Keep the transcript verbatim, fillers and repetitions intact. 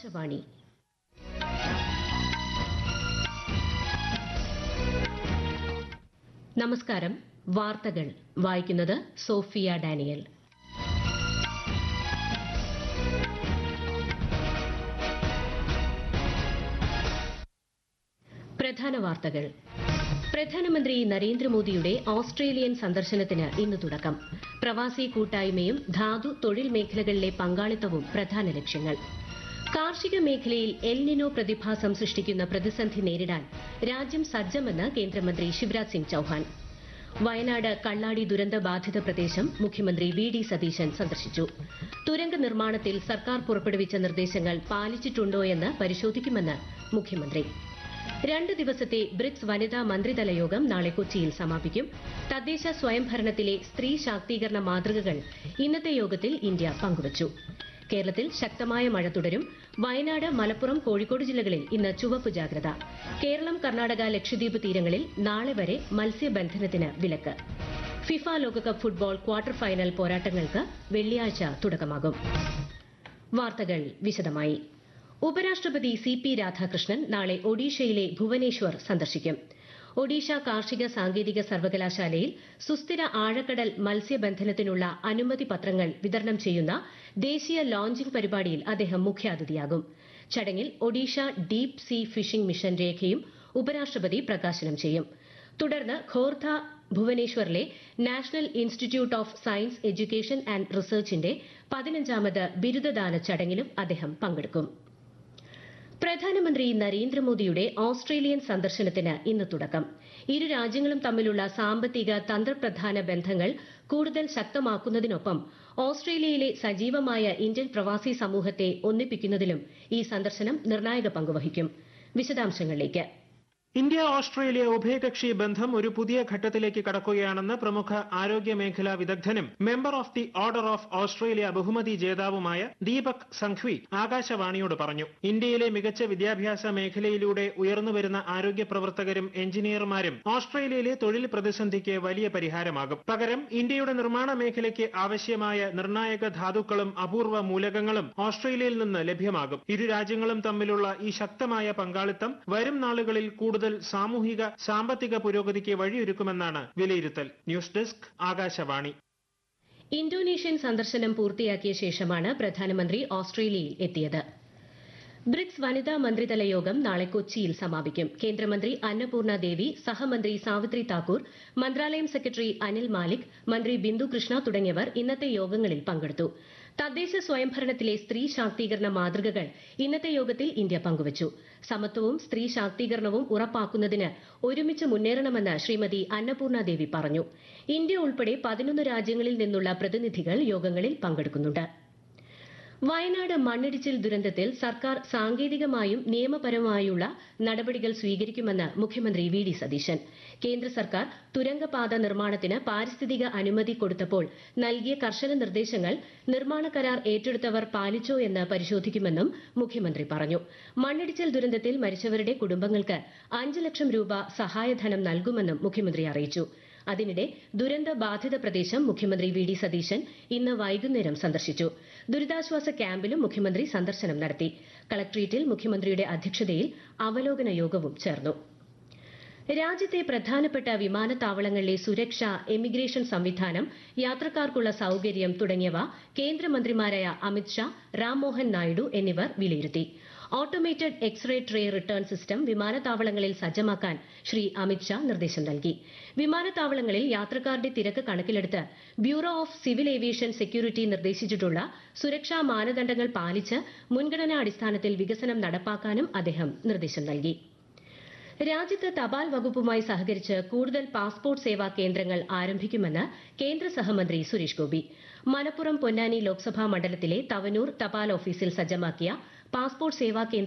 ആകാശവാണി. നമസ്കാരം. വാർത്തകൾ വായിക്കുന്നത് സോഫിയ ഡാനിയൽ. പ്രധാന വാർത്തകൾ. പ്രധാനമന്ത്രി നരേന്ദ്രമോദിയുടെ ഓസ്ട്രേലിയൻ സന്ദർശനത്തിന് ഇന്ന് തുടക്കം. പ്രവാസി കൂട്ടായ്മയും ധാതു തൊഴിൽ മേഖലകളിലെ പങ്കാളിത്തവും പ്രധാന ലക്ഷ്യങ്ങൾ. കാർഷിക മേഖലയിൽ എൽ നിനോ പ്രതിഭാസം സൃഷ്ടിക്കുന്ന പ്രതിസന്ധി നേരിടാൻ രാജ്യം സജ്ജമെന്ന് കേന്ദ്രമന്ത്രി ശിവരാജ് സിംഗ് ചൌഹാൻ. വയനാട് കള്ളാടി ദുരന്ത ബാധിത പ്രദേശം മുഖ്യമന്ത്രി വി ഡി സതീശൻ സന്ദർശിച്ചു. തുരങ്ക നിർമ്മാണത്തിൽ സർക്കാർ പുറപ്പെടുവിച്ച നിർദ്ദേശങ്ങൾ പാലിച്ചിട്ടുണ്ടോയെന്ന് പരിശോധിക്കുമെന്ന് മുഖ്യമന്ത്രി. രണ്ട് ദിവസത്തെ ബ്രിക്സ് വനിതാ മന്ത്രിതല യോഗം നാളെ കൊച്ചിയിൽ സമാപിക്കും. തദ്ദേശ സ്വയംഭരണത്തിലെ സ്ത്രീ ശാക്തീകരണ മാതൃകകൾ ഇന്നത്തെ യോഗത്തിൽ ഇന്ത്യ പങ്കുവച്ചു. കേരളത്തിൽ ശക്തമായ മഴ തുടരും. വയനാട്, മലപ്പുറം, കോഴിക്കോട് ജില്ലകളിൽ ഇന്ന് ചുവപ്പ് ജാഗ്രത. കേരളം, കർണാടക, ലക്ഷദ്വീപ് തീരങ്ങളിൽ നാളെ വരെ മത്സ്യബന്ധനത്തിന് വിലക്ക്. ഫിഫ ലോകകപ്പ് ഫുട്ബോൾ ക്വാർട്ടർ ഫൈനൽ പോരാട്ടങ്ങൾക്ക് വെള്ളിയാഴ്ച തുടക്കമാകും. വാർത്തകൾ വിശദമായി. ഉപരാഷ്ട്രപതി സി പി രാധാകൃഷ്ണൻ നാളെ ഒഡീഷയിലെ ഭുവനേശ്വർ സന്ദർശിക്കും. ഒഡീഷ കാർഷിക സാങ്കേതിക സർവകലാശാലയിൽ സുസ്ഥിര ആഴക്കടൽ മത്സ്യബന്ധനത്തിനുള്ള അനുമതി പത്രങ്ങൾ വിതരണം ചെയ്യുന്ന ദേശീയ ലോഞ്ചിംഗ് പരിപാടിയിൽ അദ്ദേഹം മുഖ്യാതിഥിയാകും. ചടങ്ങിൽ Odisha deep see phishing mission രേഖയും ഉപരാഷ്ട്രപതി പ്രകാശനം ചെയ്യും. തുടർന്ന് Khordha ഭുവനേശ്വറിലെ national institute of science education and റിസർച്ചിന്റെ പതിനഞ്ചാമത് ബിരുദദാന ചടങ്ങിലും അദ്ദേഹം പങ്കെടുക്കും. പ്രധാനമന്ത്രി നരേന്ദ്രമോദിയുടെ ഓസ്ട്രേലിയൻ സന്ദർശനത്തിന് ഇന്ന് തുടക്കം. ഇരു രാജ്യങ്ങളും തമ്മിലുള്ള സാമ്പത്തിക തന്ത്രപ്രധാന ബന്ധങ്ങൾ കൂടുതൽ ശക്തമാക്കുന്നതിനൊപ്പം ഓസ്ട്രേലിയയിലെ സജീവമായ ഇന്ത്യൻ പ്രവാസി സമൂഹത്തെ ഒന്നിപ്പിക്കുന്നതിലും ഈ സന്ദർശനം നിർണായക പങ്കുവഹിക്കും. വിശദാംശങ്ങളിലേക്ക്. ഇന്ത്യ ഓസ്ട്രേലിയ ഉഭയകക്ഷി ബന്ധം ഒരു പുതിയ ഘട്ടത്തിലേക്ക് കടക്കുകയാണെന്ന് പ്രമുഖ ആരോഗ്യ മേഖലാ വിദഗ്ധനും member of the order of Australia ബഹുമതി ജേതാവുമായ ദീപക് സംഘ്വി ആകാശവാണിയോട് പറഞ്ഞു. ഇന്ത്യയിലെ മികച്ച വിദ്യാഭ്യാസ മേഖലയിലൂടെ ഉയർന്നുവരുന്ന ആരോഗ്യ പ്രവർത്തകരും എഞ്ചിനീയർമാരും ഓസ്ട്രേലിയയിലെ തൊഴിൽ പ്രതിസന്ധിക്ക് വലിയ പരിഹാരമാകും. പകരം ഇന്ത്യയുടെ നിർമ്മാണ മേഖലയ്ക്ക് ആവശ്യമായ നിർണായക ധാതുക്കളും അപൂർവ മൂലകങ്ങളും ഓസ്ട്രേലിയയിൽ നിന്ന് ലഭ്യമാകും. ഇരു രാജ്യങ്ങളും തമ്മിലുള്ള ഈ ശക്തമായ പങ്കാളിത്തം വരും നാളുകളിൽ കൂടുതൽ സാമൂഹിക സാമ്പത്തിക പുരോഗതിക്ക് വഴിയൊരുക്കുമെന്നാണ് വിലയിരുത്തൽ. News desk Akashvani. ഇന്തോനേഷ്യൻ സന്ദർശനം പൂർത്തിയാക്കിയ ശേഷമാണ് പ്രധാനമന്ത്രി ഓസ്ട്രേലിയയിൽ എത്തിയത്. ബ്രിക്സ് വനിതാ മന്ത്രിതല യോഗം നാളെ കൊച്ചിയിൽ സമാപിക്കും. കേന്ദ്രമന്ത്രി അന്നപൂർണ ദേവി, സഹമന്ത്രി സാവിത്രി താക്കൂർ, മന്ത്രാലയം സെക്രട്ടറി അനിൽ മാലിക്, മന്ത്രി ബിന്ദു കൃഷ്ണ തുടങ്ങിയവർ ഇന്നത്തെ യോഗങ്ങളിൽ പങ്കെടുത്തു. തദ്ദേശ സ്വയംഭരണത്തിലെ സ്ത്രീ ശാക്തീകരണ മാതൃകകൾ ഇന്നത്തെ യോഗത്തിൽ ഇന്ത്യ പങ്കുവച്ചു. സമത്വവും സ്ത്രീ ശാക്തീകരണവും ഉറപ്പാക്കുന്നതിന് ഒരുമിച്ച് മുന്നേറണമെന്ന് ശ്രീമതി അന്നപൂർണ ദേവി പറഞ്ഞു. ഇന്ത്യ ഉൾപ്പെടെ പതിനൊന്ന് രാജ്യങ്ങളിൽ നിന്നുള്ള പ്രതിനിധികൾ യോഗങ്ങളിൽ പങ്കെടുക്കുന്നുണ്ട്. വയനാട് മണ്ണിടിച്ചിൽ ദുരന്തത്തിൽ സർക്കാർ സാങ്കേതികമായും നിയമപരമായുള്ള നടപടികൾ സ്വീകരിക്കുമെന്ന് മുഖ്യമന്ത്രി വി ഡി സതീശൻ. കേന്ദ്ര സർക്കാർ തുരങ്കപാത നിർമ്മാണത്തിന് പാരിസ്ഥിതിക അനുമതി കൊടുത്തപ്പോൾ നൽകിയ കർശന നിർദ്ദേശങ്ങൾ നിർമ്മാണ കരാർ ഏറ്റെടുത്തവർ പാലിച്ചോ എന്ന് പരിശോധിക്കുമെന്നും മുഖ്യമന്ത്രി പറഞ്ഞു. മണ്ണിടിച്ചിൽ ദുരന്തത്തിൽ മരിച്ചവരുടെ കുടുംബങ്ങൾക്ക് അഞ്ച് ലക്ഷം രൂപ സഹായധനം നൽകുമെന്നും മുഖ്യമന്ത്രി അറിയിച്ചു. അതിനിടെ ദുരന്ത ബാധിത പ്രദേശം മുഖ്യമന്ത്രി വി ഡി സതീശൻ ഇന്ന് വൈകുന്നേരം സന്ദർശിച്ചു. ദുരിതാശ്വാസ ക്യാമ്പിലും മുഖ്യമന്ത്രി സന്ദർശനം നടത്തി. കളക്ട്രേറ്റിൽ മുഖ്യമന്ത്രിയുടെ അധ്യക്ഷതയിൽ അവലോകന യോഗവും ചേർന്നു. രാജ്യത്തെ പ്രധാനപ്പെട്ട വിമാനത്താവളങ്ങളിലെ സുരക്ഷ, എമിഗ്രേഷൻ സംവിധാനം, യാത്രക്കാർക്കുള്ള സൌകര്യം തുടങ്ങിയവ കേന്ദ്രമന്ത്രിമാരായ അമിത് ഷാ, റാം മോഹൻ നായിഡു എന്നിവർ വിലയിരുത്തി. Automated x-ray tray return system വിമാനത്താവളങ്ങളിൽ സജ്ജമാക്കാൻ ശ്രീ അമിത് ഷാ നിർദ്ദേശം നൽകി. വിമാനത്താവളങ്ങളിൽ യാത്രക്കാരുടെ തിരക്ക് കണക്കിലെടുത്ത് bureau of civil aviation security നിർദ്ദേശിച്ചിട്ടുള്ള സുരക്ഷാ മാനദണ്ഡങ്ങൾ പാലിച്ച് മുൻഗണനാ അടിസ്ഥാനത്തിൽ വികസനം നടപ്പാക്കാനും അദ്ദേഹം നിർദ്ദേശം നൽകി. രാജ്യത്ത് തപാൽ വകുപ്പുമായി സഹകരിച്ച് കൂടുതൽ പാസ്പോർട്ട് സേവാ കേന്ദ്രങ്ങൾ ആരംഭിക്കുമെന്ന് കേന്ദ്ര സഹമന്ത്രി സുരേഷ് ഗോപി. മലപ്പുറം പൊന്നാനി ലോക്സഭാ മണ്ഡലത്തിലെ തവനൂർ തപാൽ ഓഫീസിൽ സജ്ജമാക്കിയ പാസ്പോർട്ട് സേവാ കേന്ദ്ര